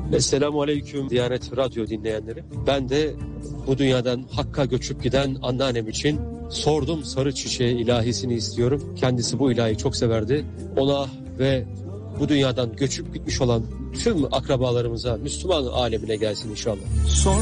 Esselamu Aleyküm Diyanet Radyo dinleyenleri. Ben de bu dünyadan Hakk'a göçüp giden anneannem için sordum sarı çiçeği ilahisini istiyorum. Kendisi bu ilahi çok severdi. Ona ve bu dünyadan göçüp gitmiş olan tüm akrabalarımıza, Müslüman alemine gelsin inşallah.